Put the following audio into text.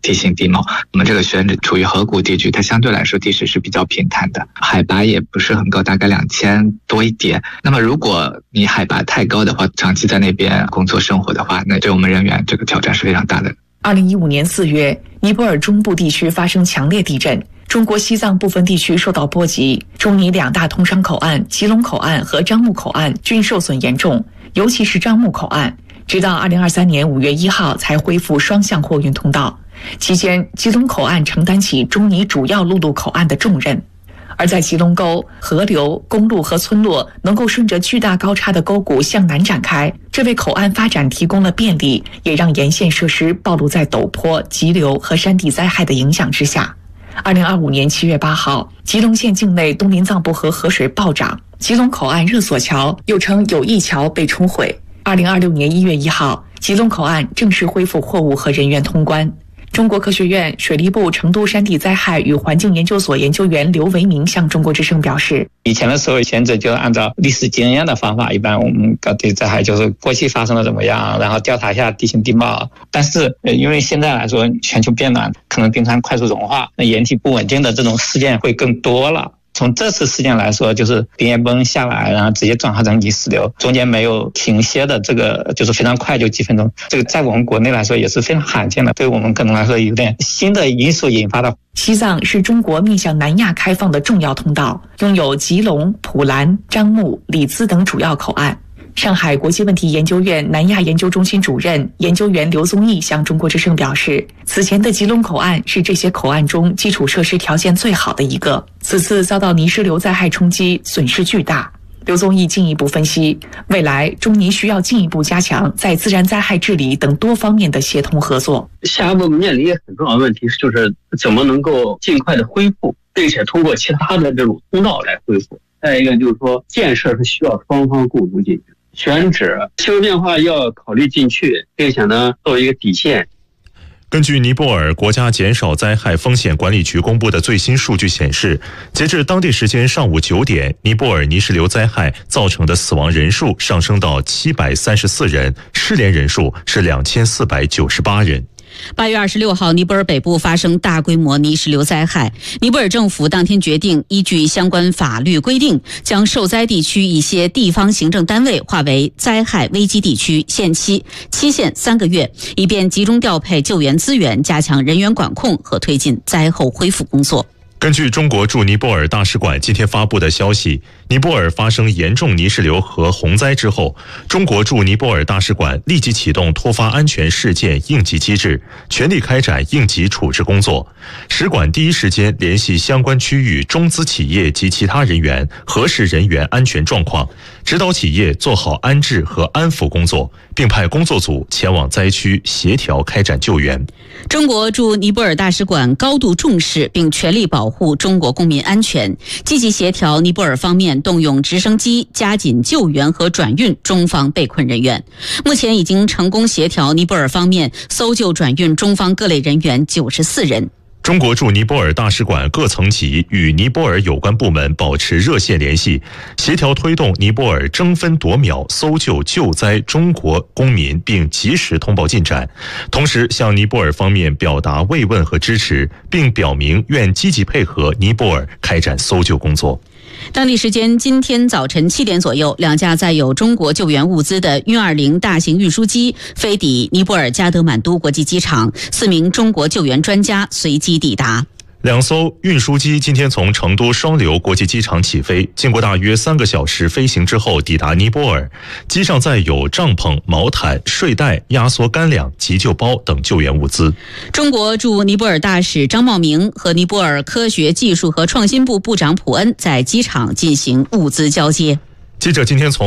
地形地貌。那么这个选址处于河谷地区，它相对来说地势是比较平坦的，海拔也不是很高，大概2000多一点。那么如果你海拔太高的话，长期在那边工作生活的话，那对我们人员这个挑战是非常大的。 2015年4月，尼泊尔中部地区发生强烈地震，中国西藏部分地区受到波及，中尼2大通商口岸吉隆口岸和樟木口岸均受损严重，尤其是樟木口岸，直到2023年5月1号才恢复双向货运通道。期间，吉隆口岸承担起中尼主要陆路口岸的重任。而在吉隆沟，河流、公路和村落能够顺着巨大高差的沟谷向南展开，这为口岸发展提供了便利，也让沿线设施暴露在陡坡、急流和山地灾害的影响之下。2025年7月8号，吉隆县境内东林藏布河河水暴涨，吉隆口岸热索桥又称友谊桥被冲毁。2026年1月1号，吉隆口岸正式恢复货物和人员通关。中国科学院水利部成都山地灾害与环境研究所研究员刘维明向中国之声表示， 以前的时候选址就按照历史经验的方法，一般我们搞地灾害就是过去发生了怎么样，然后调查一下地形地貌。但是因为现在来说全球变暖，可能冰川快速融化，那岩体不稳定的这种事件会更多了。从这次事件来说，就是冰叶崩下来，然后直接转化成泥石流，中间没有停歇的，这个就是非常快，就几分钟。这个在我们国内来说也是非常罕见的，对我们可能来说有点新的因素引发的。 西藏是中国面向南亚开放的重要通道，拥有吉隆、普兰、樟木、里兹等主要口岸。上海国际问题研究院南亚研究中心主任研究员刘宗义向中国之声表示，此前的吉隆口岸是这些口岸中基础设施条件最好的一个，此次遭到泥石流灾害冲击，损失巨大。刘宗义进一步分析，未来中尼需要进一步加强在自然灾害治理等多方面的协同合作。 下一步面临一个很重要的问题，就是怎么能够尽快的恢复，并且通过其他的这种通道来恢复。再一个就是说，建设是需要双方共同解决。选址气候变化要考虑进去，并且呢作为一个底线。 根据尼泊尔国家减少灾害风险管理局公布的最新数据显示，截至当地时间上午9点，尼泊尔泥石流灾害造成的死亡人数上升到734人，失联人数是2498人。 8月26号，尼泊尔北部发生大规模泥石流灾害。尼泊尔政府当天决定，依据相关法律规定，将受灾地区一些地方行政单位划为灾害危机地区，限期期限3个月，以便集中调配救援资源，加强人员管控和推进灾后恢复工作。 根据中国驻尼泊尔大使馆今天发布的消息，尼泊尔发生严重泥石流和洪灾之后，中国驻尼泊尔大使馆立即启动突发安全事件应急机制，全力开展应急处置工作。使馆第一时间联系相关区域中资企业及其他人员，核实人员安全状况，指导企业做好安置和安抚工作，并派工作组前往灾区协调开展救援。 中国驻尼泊尔大使馆高度重视并全力保护中国公民安全，积极协调尼泊尔方面动用直升机加紧救援和转运中方被困人员。目前已经成功协调尼泊尔方面搜救转运中方各类人员94人。 中国驻尼泊尔大使馆各层级与尼泊尔有关部门保持热线联系，协调推动尼泊尔争分夺秒搜救救灾中国公民，并及时通报进展。同时向尼泊尔方面表达慰问和支持，并表明愿积极配合尼泊尔开展搜救工作。 当地时间今天早晨7点左右，2架载有中国救援物资的运20大型运输机飞抵尼泊尔加德满都国际机场，4名中国救援专家随机抵达。 2艘运输机今天从成都双流国际机场起飞，经过大约3个小时飞行之后抵达尼泊尔。机上载有帐篷、毛毯、睡袋、压缩干粮、急救包等救援物资。 中国驻尼泊尔大使张茂明和尼泊尔科学技术和创新部部长普恩在机场进行物资交接。 记者今天从